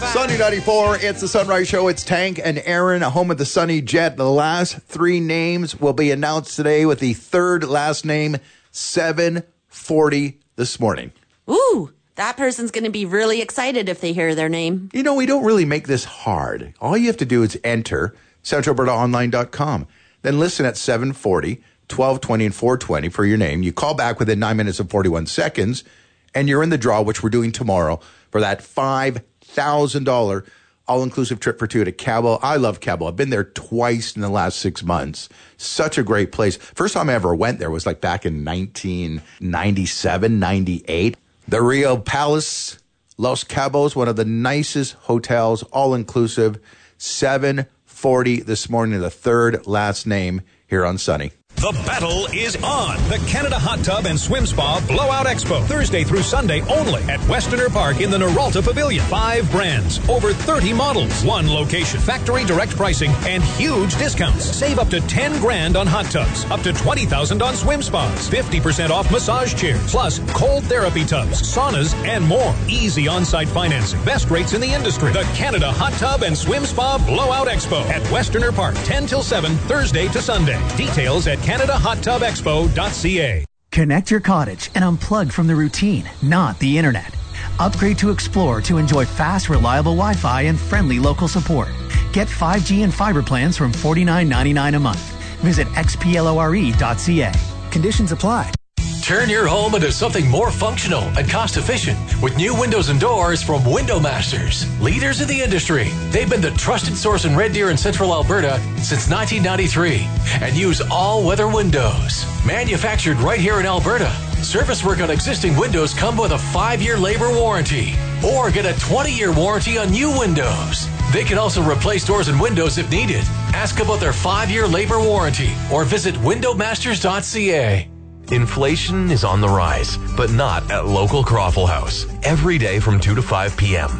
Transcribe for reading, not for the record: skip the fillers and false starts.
Sunny 94, it's the Sunrise Show. It's Tank and Aaron, home of the Sunny Jet. The last three names will be announced today with the third last name, 7:40 this morning. Ooh, that person's going to be really excited if they hear their name. You know, we don't really make this hard. All you have to do is enter centralalbertaonline.com. Then listen at 7:40, 12:20, and 4:20 for your name. You call back within 9 minutes and 41 seconds, and you're in the draw, which we're doing tomorrow, for that $5,000 all-inclusive trip for two to Cabo. I love Cabo. I've been there twice in the last 6 months. Such a great place. First time I ever went there was like back in 1997, 98. The Rio Palace, Los Cabos, one of the nicest hotels, all-inclusive. 7:40 this morning, the third last name here on Sunny. The battle is on. The Canada Hot Tub and Swim Spa Blowout Expo. Thursday through Sunday only at Westerner Park in the Noralta Pavilion. 5 brands, over 30 models, 1 location, factory direct pricing, and huge discounts. Save up to 10 grand on hot tubs, up to 20,000 on swim spas, 50% off massage chairs, plus cold therapy tubs, saunas, and more. Easy on-site financing. Best rates in the industry. The Canada Hot Tub and Swim Spa Blowout Expo at Westerner Park, 10 till 7, Thursday to Sunday. Details at CanadaHotTubExpo.ca. Connect your cottage and unplug from the routine, not the internet. Upgrade to Explore to enjoy fast, reliable Wi-Fi and friendly local support. Get 5G and fiber plans from $49.99 a month. Visit xplore.ca. Conditions apply. Turn your home into something more functional and cost-efficient with new windows and doors from Window Masters, leaders in the industry. They've been the trusted source in Red Deer and Central Alberta since 1993 and use all-weather windows. Manufactured right here in Alberta. Service work on existing windows come with a 5-year labor warranty or get a 20-year warranty on new windows. They can also replace doors and windows if needed. Ask about their 5-year labor warranty or visit windowmasters.ca. Inflation is on the rise, but not at local Croffle House. Every day from 2 to 5 p.m.